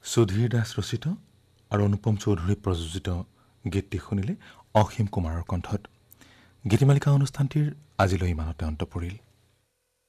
সুধীৰ দাস ৰচিত আৰু অনুপম চৌধুৰী প্ৰযোজিত গীতটি শুনিলে অসীম কুমাৰৰ কণ্ঠত। গীতিমালিকা অনুষ্ঠানটিৰ আজিলৈ ইমানতে অন্ত পৰিল।